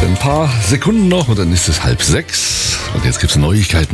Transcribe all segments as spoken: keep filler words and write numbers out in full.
Ein paar Sekunden noch und dann ist es halb sechs. Und jetzt gibt's Neuigkeiten.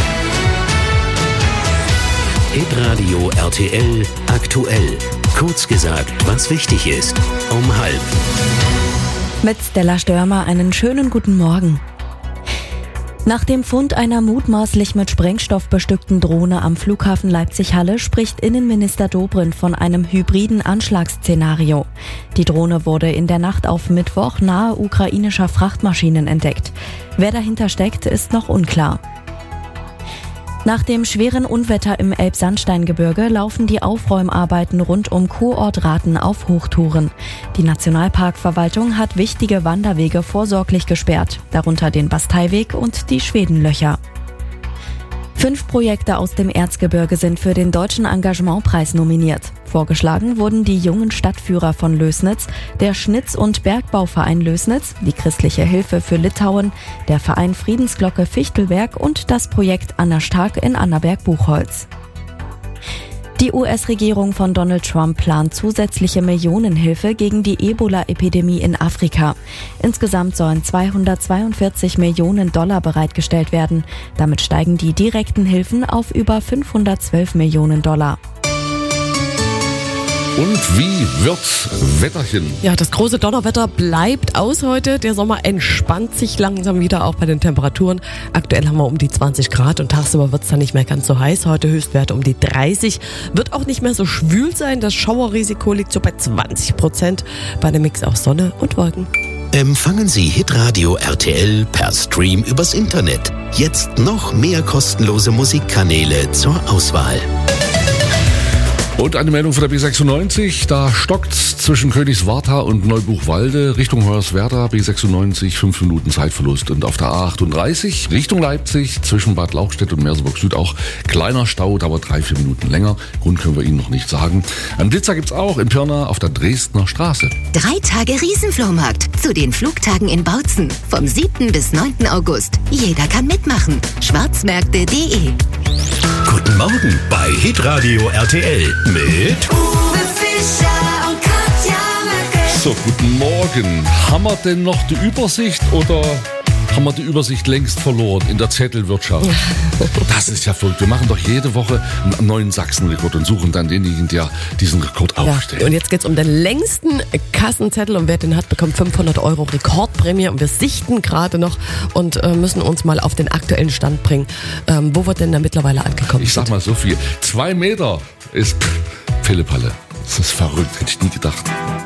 Hitradio R T L aktuell. Kurz gesagt, was wichtig ist. Um halb. Mit Stella Störmer einen schönen guten Morgen. Nach dem Fund einer mutmaßlich mit Sprengstoff bestückten Drohne am Flughafen Leipzig-Halle spricht Innenminister Dobrindt von einem hybriden Anschlagsszenario. Die Drohne wurde in der Nacht auf Mittwoch nahe ukrainischer Frachtmaschinen entdeckt. Wer dahinter steckt, ist noch unklar. Nach dem schweren Unwetter im Elbsandsteingebirge laufen die Aufräumarbeiten rund um Kurort Raten auf Hochtouren. Die Nationalparkverwaltung hat wichtige Wanderwege vorsorglich gesperrt, darunter den Basteiweg und die Schwedenlöcher. Fünf Projekte aus dem Erzgebirge sind für den Deutschen Engagementpreis nominiert. Vorgeschlagen wurden die jungen Stadtführer von Lößnitz, der Schnitz- und Bergbauverein Lößnitz, die Christliche Hilfe für Litauen, der Verein Friedensglocke Fichtelberg und das Projekt Anna Stark in Annaberg-Buchholz. Die U S-Regierung von Donald Trump plant zusätzliche Millionenhilfe gegen die Ebola-Epidemie in Afrika. Insgesamt sollen zweihundertzweiundvierzig Millionen Dollar bereitgestellt werden. Damit steigen die direkten Hilfen auf über fünfhundertzwölf Millionen Dollar. Und wie wird Wetterchen? Ja, das große Donnerwetter bleibt aus heute. Der Sommer entspannt sich langsam wieder, auch bei den Temperaturen. Aktuell haben wir um die zwanzig Grad und tagsüber wird es dann nicht mehr ganz so heiß. Heute Höchstwerte um die dreißig. Wird auch nicht mehr so schwül sein. Das Schauerrisiko liegt so bei zwanzig Prozent bei einem Mix aus Sonne und Wolken. Empfangen Sie Hitradio R T L per Stream übers Internet. Jetzt noch mehr kostenlose Musikkanäle zur Auswahl. Und eine Meldung von der B sechsundneunzig, da stockt's zwischen Königswartha und Neubuchwalde Richtung Hoyerswerda, B sechsundneunzig, fünf Minuten Zeitverlust. Und auf der A achtunddreißig Richtung Leipzig zwischen Bad Lauchstädt und Merseburg Süd auch kleiner Stau, dauert drei, vier Minuten länger. Grund können wir Ihnen noch nicht sagen. Ein Blitzer gibt's auch in Pirna auf der Dresdner Straße. Drei Tage Riesenflohmarkt zu den Flugtagen in Bautzen vom siebten bis neunten August. Jeder kann mitmachen. schwarzmärkte punkt de. Guten Morgen bei Hitradio R T L mit Uwe Fischer und Katja Möcke. So, guten Morgen. Haben wir denn noch die Übersicht oder haben wir die Übersicht längst verloren in der Zettelwirtschaft? Das ist ja verrückt. Wir machen doch jede Woche einen neuen Sachsenrekord und suchen dann denjenigen, der diesen Rekord aufstellt. Ja, und jetzt geht's um den längsten Kassenzettel und wer den hat, bekommt fünfhundert Euro Rekordprämie und wir sichten gerade noch und äh, müssen uns mal auf den aktuellen Stand bringen, ähm, wo wir denn da mittlerweile angekommen Ich sag sind. mal so viel. Zwei Meter ist Pillepalle. Das ist verrückt, hätte ich nie gedacht.